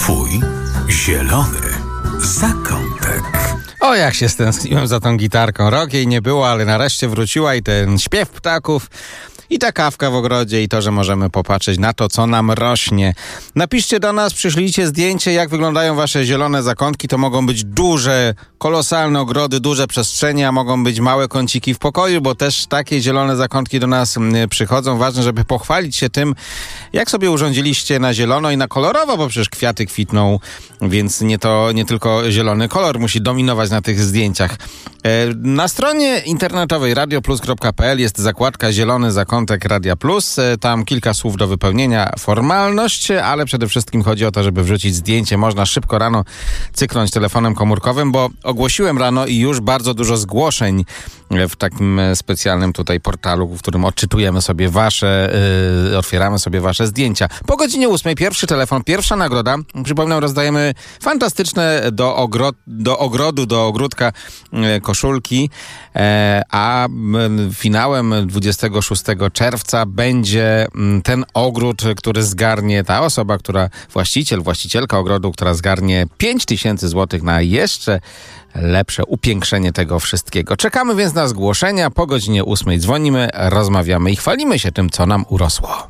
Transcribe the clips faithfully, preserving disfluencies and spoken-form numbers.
Twój zielony zakątek. O, jak się stęskniłem za tą gitarką. Rok jej nie było, ale nareszcie wróciła i ten śpiew ptaków, i ta kawka w ogrodzie, i to, że możemy popatrzeć na to, co nam rośnie. Napiszcie do nas, przyszlijcie zdjęcie, jak wyglądają wasze zielone zakątki. To mogą być duże, kolosalne ogrody, duże przestrzenie, a mogą być małe kąciki w pokoju, bo też takie zielone zakątki do nas przychodzą. Ważne, żeby pochwalić się tym, jak sobie urządziliście na zielono i na kolorowo, bo przecież kwiaty kwitną, więc nie to nie tylko zielony kolor musi dominować na tych zdjęciach. Na stronie internetowej radio plus kropka p l jest zakładka Zielony Zakątek Radia Plus. Tam kilka słów do wypełnienia, formalność, ale przede wszystkim chodzi o to, żeby wrzucić zdjęcie. Można szybko rano cyknąć telefonem komórkowym, bo ogłosiłem rano i już bardzo dużo zgłoszeń w takim specjalnym tutaj portalu, w którym odczytujemy sobie wasze, yy, otwieramy sobie wasze zdjęcia. Po godzinie ósmej pierwszy telefon, pierwsza nagroda. Przypominam, rozdajemy fantastyczne do, ogro- do ogrodu, do ogródka yy, koszulki, yy, a yy, finałem dwudziestego szóstego czerwca będzie yy, ten ogród, który zgarnie ta osoba, która, właściciel, właścicielka ogrodu, która zgarnie pięć tysięcy złotych na jeszcze lepsze upiększenie tego wszystkiego. Czekamy więc na zgłoszenia. Po godzinie ósmej dzwonimy, rozmawiamy i chwalimy się tym, co nam urosło.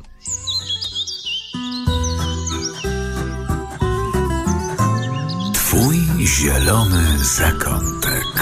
Twój zielony zakątek.